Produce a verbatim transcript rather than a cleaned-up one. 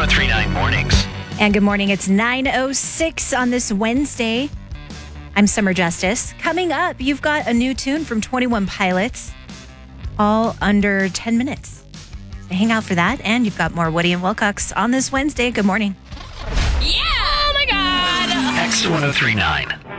three nine Mornings. And good morning. It's nine oh six on this Wednesday. I'm Summer Justice. Coming up, you've got a new tune from twenty-one Pilots, all under ten minutes. So hang out for that. And you've got more Woody and Wilcox on this Wednesday. Good morning. Yeah! Oh my God! X one oh three nine.